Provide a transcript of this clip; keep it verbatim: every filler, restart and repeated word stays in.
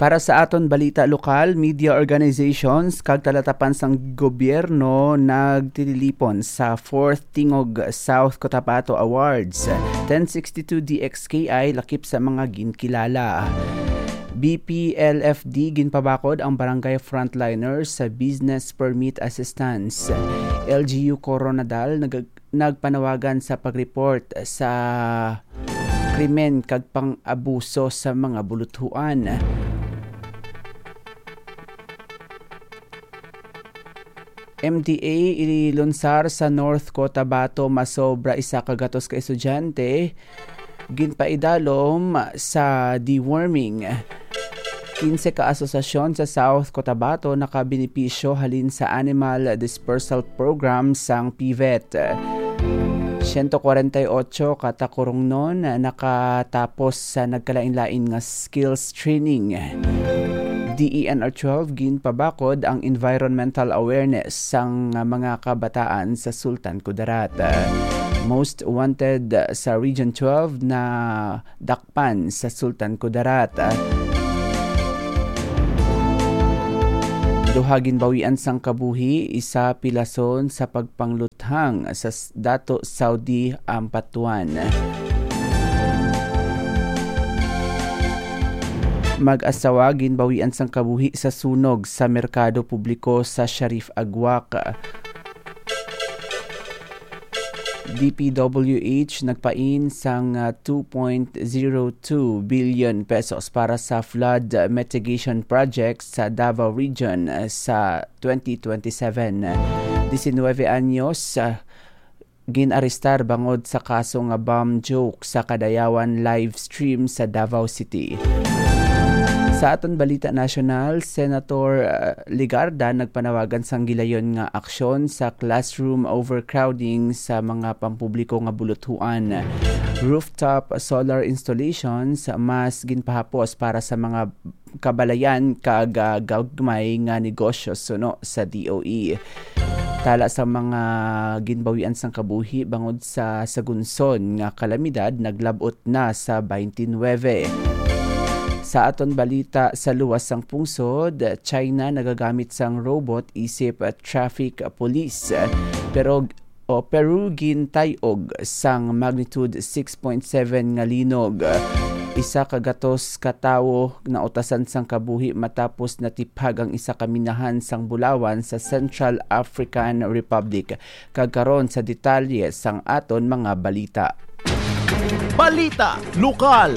Para sa aton balita lokal, media organizations kag talatapan sang gobyerno nagtililipon sa fourth Tingog South Cotabato Awards. ten sixty-two D X K I lakip sa mga ginkilala. B P L F D ginpabakod ang barangay frontliners sa business permit assistance. L G U Coronadal nag nagpanawagan sa pagreport sa krimen kag pang-abuso sa mga buluthuan. M D A ilunsar sa North Cotabato masobra isa ka gatos ka estudyante ginpaidalom sa deworming. fifteen ka asosasyon sa South Cotabato nakabenepisyo halin sa Animal Dispersal Program sang P V E T. one forty-eight ka takurong nun nakatapos sa nagkalain-lain nga skills training. D E N R twelve ginpabakod ang environmental awareness sang mga kabataan sa Sultan Kudarat. Most wanted sa Region twelve na dakpan sa Sultan Kudarat. Duha ginbawian sang kabuhi, isa pilason sa pagpangluthang sa Dato Saudi Ampatuan. Mag-asawa ginbawian sang kabuhi sa sunog sa merkado publiko sa Sharif Agwak. D P W H nagpain sang two point zero two billion pesos para sa flood mitigation project sa Davao Region sa twenty twenty-seven. nineteen anyos ginarestar bangod sa kaso nga bomb joke sa Kadayawan live stream sa Davao City. Sa aton balita nasyonal, Senator uh, Ligarda nagpanawagan sang gilayon nga aksyon sa classroom overcrowding sa mga pampubliko nga buluthuan. Rooftop solar installations mas ginpahapos para sa mga kabalayan kag uh, gagmay nga negosyo suno sa D O E. Tala sa mga ginbawian sang kabuhi bangod sa sagunson nga kalamidad naglabot na sa twenty-nine. Sa aton balita sa luwas sang pungsod, China nagagamit sang robot isip traffic police. Pero o Peru gintayog sang magnitude six point seven nga linog. Isa ka gatos ka tawo na utasan sang kabuhi matapos natipag ang isa ka minahan sang bulawan sa Central African Republic. Kagkaron sa detalye sang aton mga balita. Balita lokal.